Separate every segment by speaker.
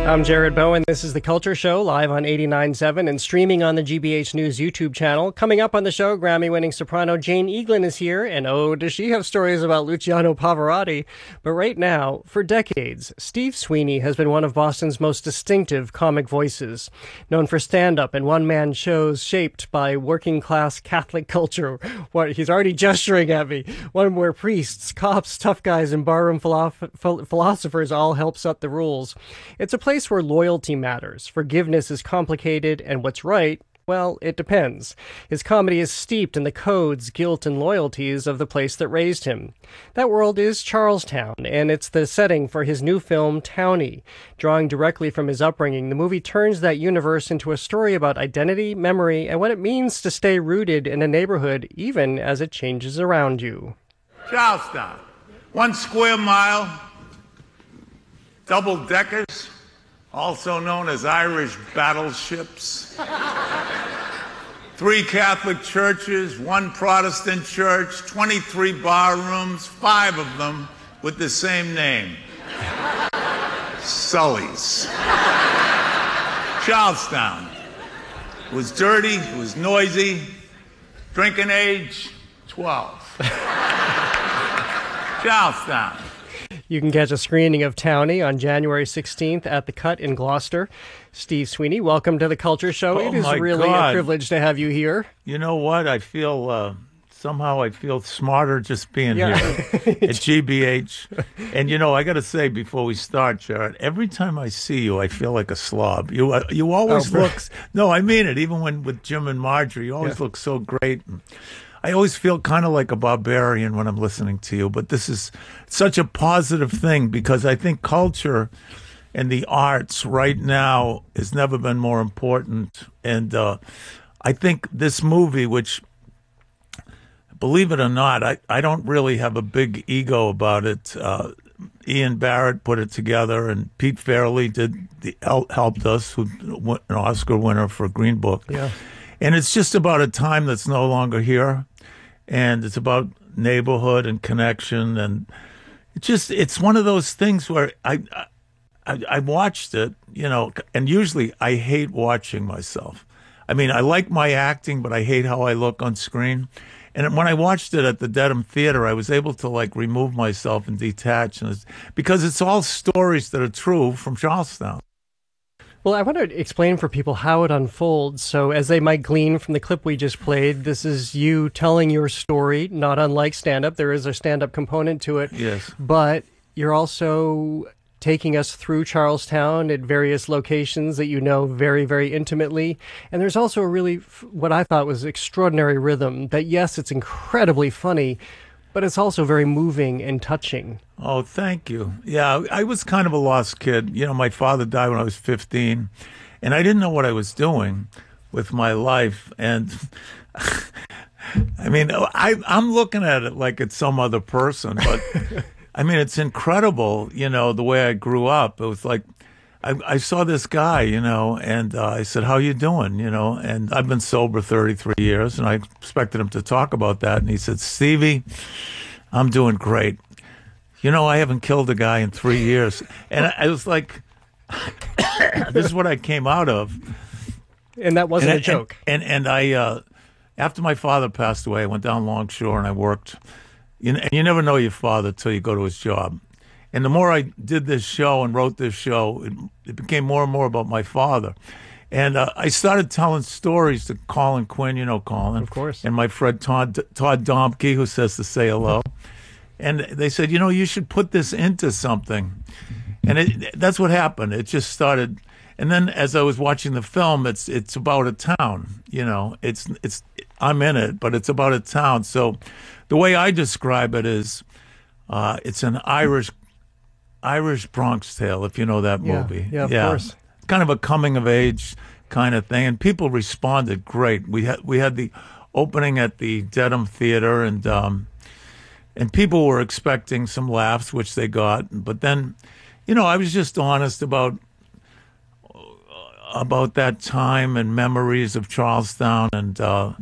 Speaker 1: I'm Jared Bowen. This is The Culture Show, live on 89.7 and streaming on the GBH News YouTube channel. Coming up on the show, Grammy-winning soprano Jane Eaglin is here, and oh, does she have stories about Luciano Pavarotti. But right now, for decades, Steve Sweeney has been one of Boston's most distinctive comic voices. Known for stand-up and one-man shows shaped by working-class Catholic culture. What, he's already gesturing at me. One where priests, cops, tough guys, and barroom philosophers all help set the rules. It's a place where loyalty matters, forgiveness is complicated, and what's right, well, it depends. His comedy is steeped in the codes, guilt, and loyalties of the place that raised him. That world is Charlestown, and it's the setting for his new film, Townie. Drawing directly from his upbringing, the movie turns that universe into a story about identity, memory, and what it means to stay rooted in a neighborhood, even as it changes around you.
Speaker 2: Charlestown, 1 square mile, double-deckers, also known as Irish battleships. 3 Catholic churches, 1 Protestant church, 23 bar rooms, 5 of them with the same name. Sully's. Charlestown. It was dirty, it was noisy. Drinking age, 12. Charlestown.
Speaker 1: You can catch a screening of Townie on January 16th at The Cut in Gloucester. Steve Sweeney, welcome to The Culture Show. It is really a privilege to have you here.
Speaker 3: You know what? I feel, somehow I feel smarter just being here at GBH. And, you know, I got to say before we start, Jared, every time I see you, I feel like a slob. You always look, no, I mean it, even when with Jim and Marjorie, you always look so great. And I always feel kind of like a barbarian when I'm listening to you, but this is such a positive thing because I think culture and the arts right now has never been more important. And I think this movie, which, believe it or not, I don't really have a big ego about it. Ian Barrett put it together, and Pete Fairley helped us, who's an Oscar winner for Green Book.
Speaker 1: Yeah.
Speaker 3: And it's just about a time that's no longer here. And it's about neighborhood and connection. And it's one of those things where I watched it, you know, and usually I hate watching myself. I mean, I like my acting, but I hate how I look on screen. And when I watched it at the Dedham Theater, I was able to like remove myself and detach, because it's all stories that are true from Charlestown.
Speaker 1: Well, I want to explain for people how it unfolds. So as they might glean from the clip we just played, this is you telling your story, not unlike stand-up. There is a stand-up component to it.
Speaker 3: Yes.
Speaker 1: But you're also taking us through Charlestown at various locations that you know very, very intimately. And there's also a really, what I thought was extraordinary rhythm that, yes, it's incredibly funny, but it's also very moving and touching.
Speaker 3: Oh, thank you. Yeah, I was kind of a lost kid. You know, my father died when I was 15, and I didn't know what I was doing with my life. And I mean, I'm looking at it like it's some other person, but I mean, it's incredible, you know, the way I grew up. It was like, I saw this guy, you know, and I said, how you doing, you know? And I've been sober 33 years, and I expected him to talk about that. And he said, Stevie, I'm doing great. You know, I haven't killed a guy in 3 years. And I was like, this is what I came out of.
Speaker 1: And that wasn't a joke.
Speaker 3: And I, after my father passed away, I went down Longshore and I worked. And you never know your father till you go to his job. And the more I did this show and wrote this show, it became more and more about my father. And I started telling stories to Colin Quinn, you know Colin.
Speaker 1: Of course.
Speaker 3: And my friend Todd Domke, who says to say hello. And they said, you know, you should put this into something. And that's what happened. It just started. And then as I was watching the film, it's about a town, you know. I'm in it, but it's about a town. So the way I describe it is it's an Irish Bronx Tale, if you know that movie.
Speaker 1: Yeah, of course.
Speaker 3: Kind of a coming of age kind of thing, and people responded great. We had the opening at the Dedham Theater, and people were expecting some laughs, which they got. But then, you know, I was just honest about that time and memories of Charlestown, and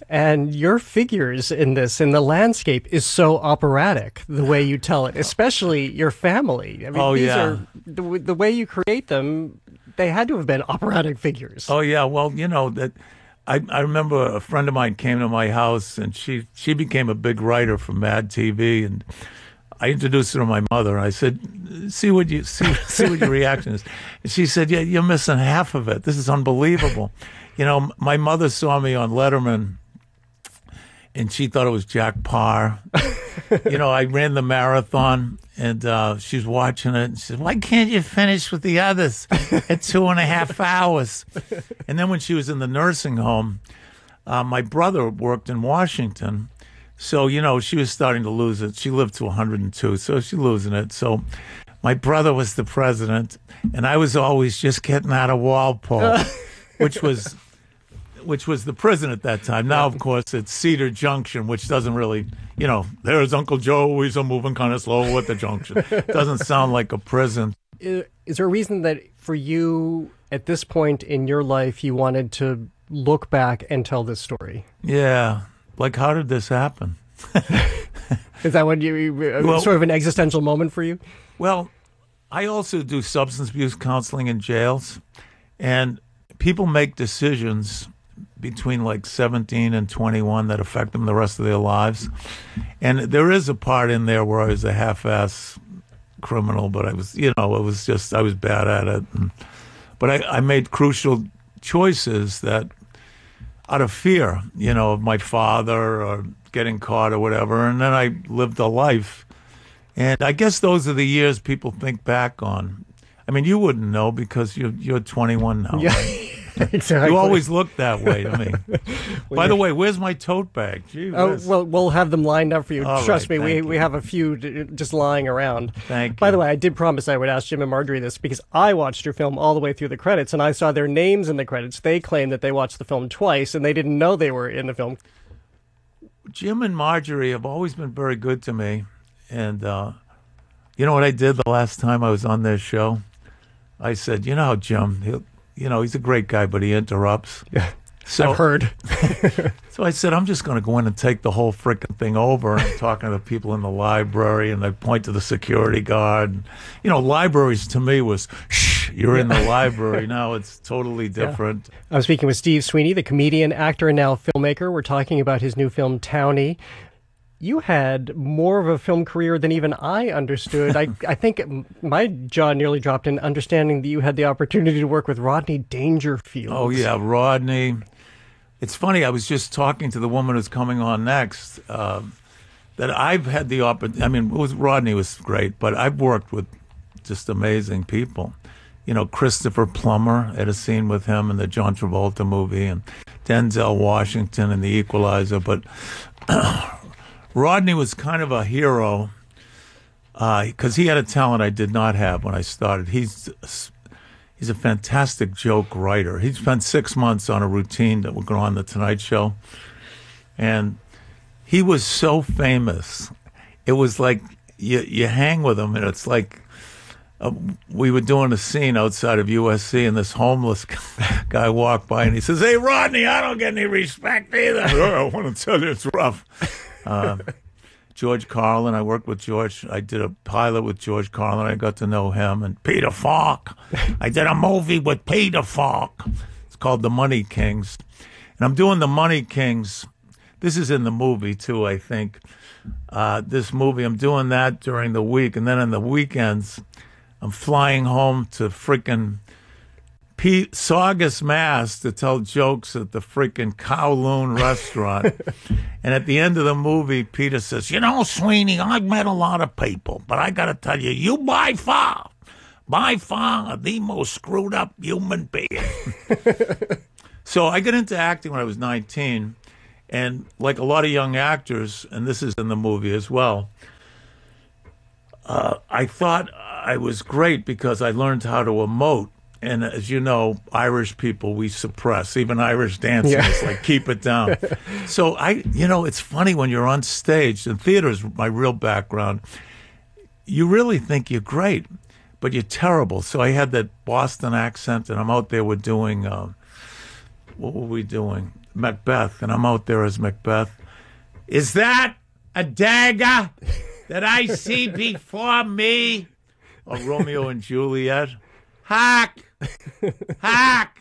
Speaker 1: And your figures in this, in the landscape, is so operatic, the way you tell it, especially your family. I mean, these are, the way you create them, they had to have been operatic figures.
Speaker 3: Oh, yeah. Well, you know, that I remember a friend of mine came to my house, and she became a big writer for Mad TV, and I introduced her to my mother, and I said, see what your reaction is. And she said, yeah, you're missing half of it. This is unbelievable. You know, my mother saw me on Letterman, and she thought it was Jack Parr. You know, I ran the marathon, and she's watching it, and she said, why can't you finish with the others at 2.5 hours? And then when she was in the nursing home, my brother worked in Washington. So, you know, she was starting to lose it. She lived to 102, so she's losing it. So my brother was the president, and I was always just getting out of Walpole, which was the prison at that time. Now, of course, it's Cedar Junction, which doesn't really, you know, there's Uncle Joe, he's moving kind of slow at the junction. Doesn't sound like a prison.
Speaker 1: Is there a reason that for you, at this point in your life, you wanted to look back and tell this story?
Speaker 3: Yeah. Like, how did this happen?
Speaker 1: Is that what sort of an existential moment for you?
Speaker 3: Well, I also do substance abuse counseling in jails, and people make decisions between like 17 and 21 that affect them the rest of their lives. And there is a part in there where I was a half-ass criminal, but I was, you know, I was bad at it. But I made crucial choices that, out of fear, you know, of my father or getting caught or whatever. And then I lived a life. And I guess those are the years people think back on. I mean, you wouldn't know because you're 21 now. Yeah, right? Exactly. You always look that way to me. By the way, where's my tote bag? Gee whiz.
Speaker 1: Well, we'll have them lined up for you.
Speaker 3: All
Speaker 1: Trust
Speaker 3: right,
Speaker 1: me, we have a few just lying around.
Speaker 3: Thank you.
Speaker 1: By the way, I did promise I would ask Jim and Marjorie this because I watched your film all the way through the credits, and I saw their names in the credits. They claimed that they watched the film twice, and they didn't know they were in the film.
Speaker 3: Jim and Marjorie have always been very good to me. And you know what I did the last time I was on their show? I said, you know how Jim, he's a great guy, but he interrupts.
Speaker 1: Yeah, so, I've heard.
Speaker 3: So I said, I'm just going to go in and take the whole frickin' thing over. I'm talking to the people in the library, and I point to the security guard. And, you know, libraries to me was, shh, you're in the library. Now it's totally different. Yeah.
Speaker 1: I'm speaking with Steve Sweeney, the comedian, actor, and now filmmaker. We're talking about his new film, Townie. You had more of a film career than even I understood. I think my jaw nearly dropped in understanding that you had the opportunity to work with Rodney Dangerfield.
Speaker 3: Oh, yeah, Rodney. It's funny, I was just talking to the woman who's coming on next, that I've had the opportunity. I mean, Rodney was great, but I've worked with just amazing people. You know, Christopher Plummer, I had a scene with him in the John Travolta movie, and Denzel Washington in The Equalizer, but Rodney was kind of a hero because he had a talent I did not have when I started. He's a fantastic joke writer. He spent 6 months on a routine that would go on The Tonight Show, and he was so famous. It was like you hang with him, and it's like we were doing a scene outside of USC, and this homeless guy walked by, and he says, "Hey, Rodney, I don't get any respect either." I want to tell you, it's rough. George Carlin, I worked with George. I did a pilot with George Carlin. I got to know him. And Peter Falk. I did a movie with Peter Falk. It's called The Money Kings. And I'm doing The Money Kings. This is in the movie, too, I think. This movie, I'm doing that during the week. And then on the weekends, I'm flying home to freaking Saugus, Mass. to tell jokes at the freaking Kowloon restaurant. And at the end of the movie, Peter says, "You know, Sweeney, I've met a lot of people, but I got to tell you, you by far are the most screwed up human being." So I got into acting when I was 19. And like a lot of young actors, and this is in the movie as well, I thought I was great because I learned how to emote. And as you know, Irish people, we suppress. Even Irish dancing is like, keep it down. So it's funny when you're on stage, and theater is my real background, you really think you're great, but you're terrible. So I had that Boston accent, and I'm out there, we're doing, what were we doing? Macbeth, and I'm out there as Macbeth. Is that a dagger that I see before me? Or Romeo and Juliet. Hark! Hark!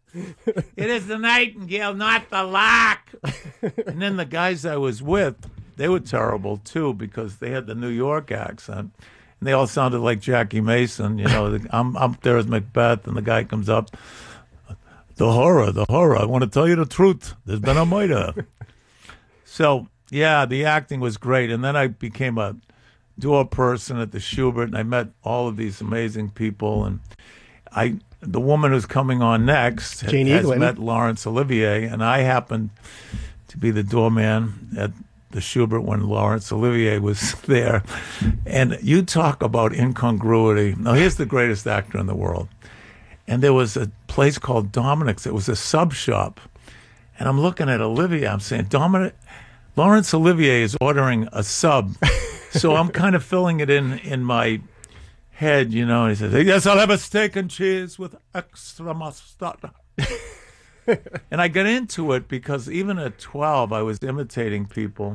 Speaker 3: It is the nightingale, not the lark. And then the guys I was with, they were terrible too because they had the New York accent. And they all sounded like Jackie Mason. You know, I'm up there as Macbeth, and the guy comes up. The horror. I want to tell you the truth. There's been a murder. So, yeah, the acting was great. And then I became a door person at the Shubert, and I met all of these amazing people. And the woman who's coming on next
Speaker 1: Jane
Speaker 3: has
Speaker 1: Eaglin.
Speaker 3: met Laurence Olivier, and I happened to be the doorman at the Shubert when Laurence Olivier was there. And you talk about incongruity. Now, here's the greatest actor in the world. And there was a place called Dominic's. It was a sub shop. And I'm looking at Olivier. I'm saying, Laurence Olivier is ordering a sub. So I'm kind of filling it in my head, you know. And he says, yes, I'll have a steak and cheese with extra mustard. And I got into it because even at 12, I was imitating people.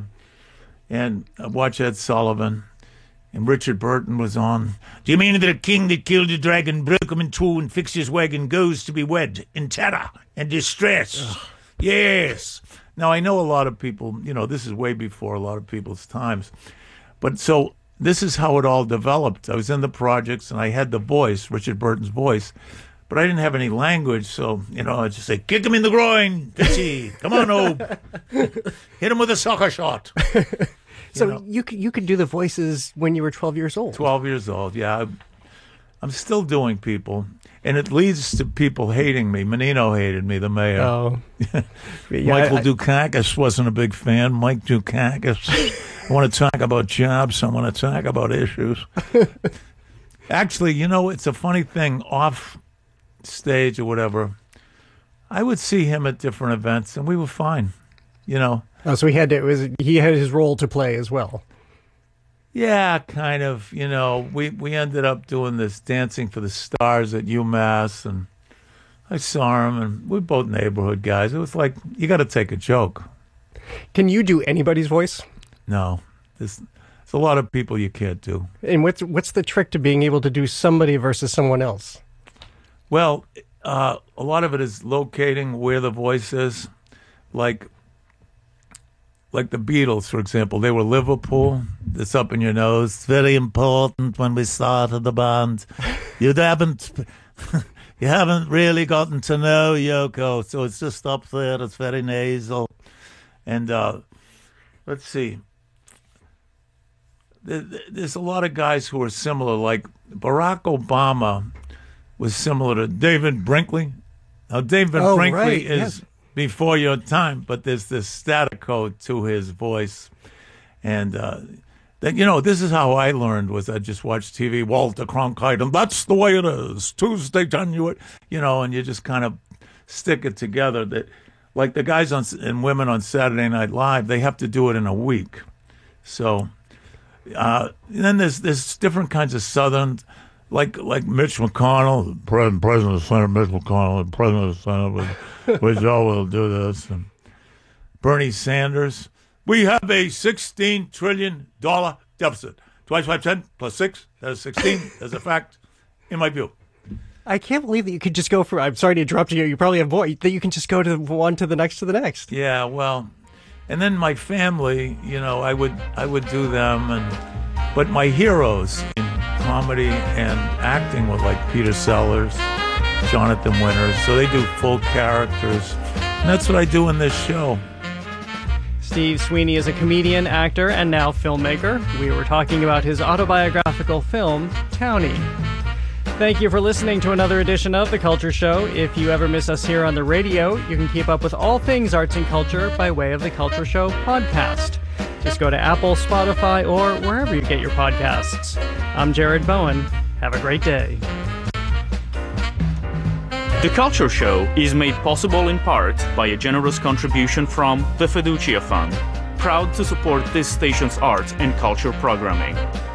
Speaker 3: And I watched Ed Sullivan. And Richard Burton was on. Do you mean that a king that killed a dragon, broke him in two, and fixed his wagon goes to be wed in terror and distress? Ugh. Yes. Now, I know a lot of people, you know, this is way before a lot of people's times. But so this is how it all developed. I was in the projects, and I had the voice, Richard Burton's voice, but I didn't have any language. So, you know, I'd just say, kick him in the groin, Pitchy. Come on, Obe. Hit him with a soccer shot.
Speaker 1: So you could do the voices when you were 12 years old.
Speaker 3: 12 years old, yeah. I'm still doing people, and it leads to people hating me. Menino hated me, the mayor.
Speaker 1: Oh. Yeah,
Speaker 3: Michael Dukakis wasn't a big fan. Mike Dukakis. I want to talk about jobs. I want to talk about issues. Actually, you know, it's a funny thing. Off stage or whatever, I would see him at different events, and we were fine, you know.
Speaker 1: Oh, so he had his role to play as well.
Speaker 3: Yeah, kind of. You know, we ended up doing this Dancing for the Stars at UMass, and I saw him, and we're both neighborhood guys. It was like, you got to take a joke.
Speaker 1: Can you do anybody's voice?
Speaker 3: No, there's a lot of people you can't do.
Speaker 1: And what's the trick to being able to do somebody versus someone else?
Speaker 3: Well, a lot of it is locating where the voice is, like the Beatles, for example. They were Liverpool. It's up in your nose. It's very important when we started the band. You haven't really gotten to know Yoko, so it's just up there. It's very nasal. And let's see. There's a lot of guys who are similar. Like Barack Obama was similar to David Brinkley. Now, David Brinkley is before your time, but there's this staccato to his voice. And, this is how I learned was I just watched TV, Walter Cronkite, and that's the way it is. Tuesday, January, and you just kind of stick it together. That, like the guys and women on Saturday Night Live, they have to do it in a week. So then there's different kinds of Southern, like Mitch McConnell, President of the Senate, Mitch McConnell, and President of the Senate, with Joe will do this. And Bernie Sanders, we have a $16 trillion deficit. 25% plus 6, that is 16. That's a fact, in my view.
Speaker 1: I can't believe that you could just go from, I'm sorry to interrupt you, you probably have voice, that you can just go to one to the next to the next.
Speaker 3: Yeah, well, and then my family, I would do them, but my heroes in comedy and acting were like Peter Sellers, Jonathan Winters, so they do full characters, and that's what I do in this show.
Speaker 1: Steve Sweeney is a comedian, actor, and now filmmaker. We were talking about his autobiographical film, Townie. Thank you for listening to another edition of The Culture Show. If you ever miss us here on the radio, you can keep up with all things arts and culture by way of The Culture Show podcast. Just go to Apple, Spotify, or wherever you get your podcasts. I'm Jared Bowen. Have a great day.
Speaker 4: The Culture Show is made possible in part by a generous contribution from the Fiducia Fund, proud to support this station's arts and culture programming.